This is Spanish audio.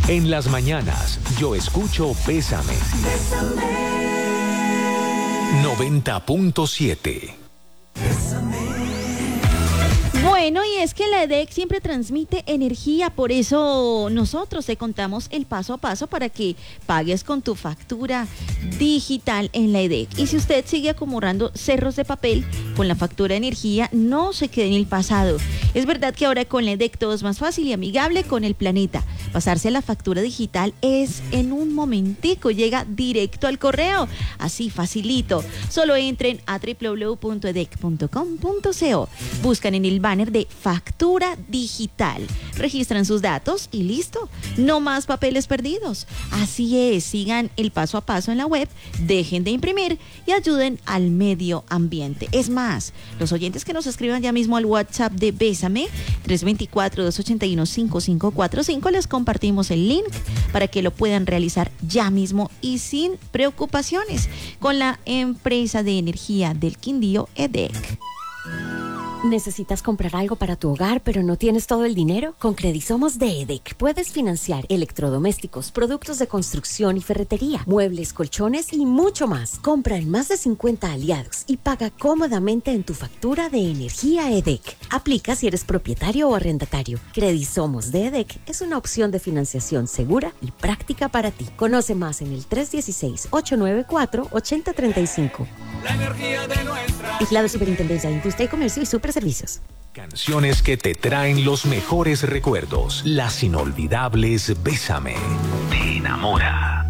En las mañanas, yo escucho Bésame. 90.7. Bueno, y es que la EDEC siempre transmite energía, por eso nosotros te contamos el paso a paso para que pagues con tu factura digital en la EDEC. Y si usted sigue acumulando cerros de papel con la factura de energía, no se quede en el pasado. Es verdad que ahora con la EDEC todo es más fácil y amigable con el planeta. Pasarse a la factura digital es en un momentico, llega directo al correo, así facilito. Solo entren a www.edec.com.co, buscan en el banner de factura digital, registran sus datos y listo, no más papeles perdidos. Así es, sigan el paso a paso en la web, dejen de imprimir y ayuden al medio ambiente. Es más, los oyentes que nos escriban ya mismo al WhatsApp de Bésame, 324-281-5545, les compartimos el link para que lo puedan realizar ya mismo y sin preocupaciones con la empresa de energía del Quindío, EDEC. ¿Necesitas comprar algo para tu hogar, pero no tienes todo el dinero? Con Credisomos de EDEC puedes financiar electrodomésticos, productos de construcción y ferretería, muebles, colchones y mucho más. Compra en más de 50 aliados y paga cómodamente en tu factura de energía EDEC. Aplica si eres propietario o arrendatario. Credisomos de EDEC es una opción de financiación segura y práctica para ti. Conoce más en el 316-894-8035. La energía de nuestra... Vigilado Superintendencia de Industria y Comercio y Superservicios. Canciones que te traen los mejores recuerdos. Las inolvidables Bésame. Te enamora.